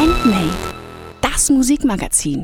Handmade, das Musikmagazin.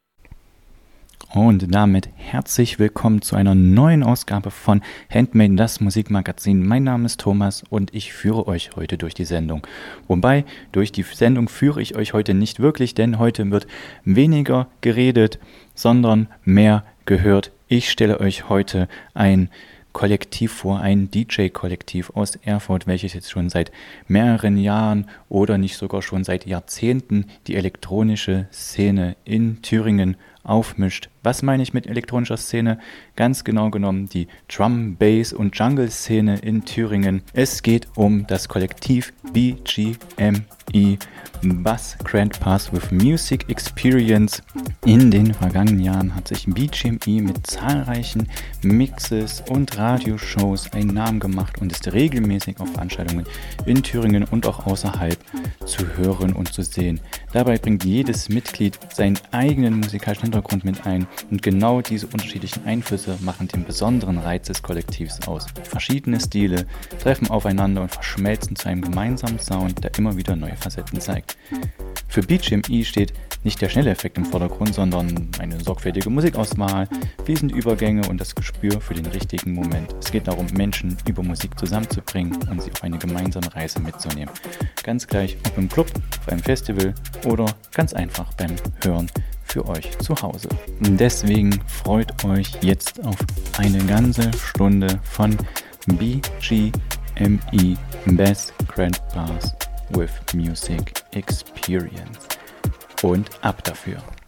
Und damit herzlich willkommen zu einer neuen Ausgabe von Handmade, das Musikmagazin. Mein Name ist Thomas und ich führe euch heute durch die Sendung. Wobei, durch die Sendung führe ich euch heute nicht wirklich, denn heute wird weniger geredet, sondern mehr gehört. Ich stelle euch heute ein Kollektiv vor, ein DJ-Kollektiv aus Erfurt, welches jetzt schon seit mehreren Jahren oder nicht sogar schon seit Jahrzehnten die elektronische Szene in Thüringen aufmischt. Was meine ich mit elektronischer Szene? Ganz genau genommen die Drum, Bass und Jungle-Szene in Thüringen. Es geht um das Kollektiv BGME, Bus Grand Pass with Music Experience. In den vergangenen Jahren hat sich BGME mit zahlreichen Mixes und Radioshows einen Namen gemacht und ist regelmäßig auf Veranstaltungen in Thüringen und auch außerhalb zu hören und zu sehen. Dabei bringt jedes Mitglied seinen eigenen musikalischen Hintergrund mit ein und genau diese unterschiedlichen Einflüsse machen den besonderen Reiz des Kollektivs aus. Verschiedene Stile treffen aufeinander und verschmelzen zu einem gemeinsamen Sound, der immer wieder neue Facetten zeigt. Für BGME steht nicht der schnelle Effekt im Vordergrund, sondern eine sorgfältige Musikauswahl, fließende Übergänge und das Gespür für den richtigen Moment. Es geht darum, Menschen über Musik zusammenzubringen und sie auf eine gemeinsame Reise mitzunehmen. Ganz gleich, ob im Club, auf einem Festival oder ganz einfach beim Hören für euch zu Hause. Deswegen freut euch jetzt auf eine ganze Stunde von BGME, Best Grand Pass with Music Experience. Und ab dafür.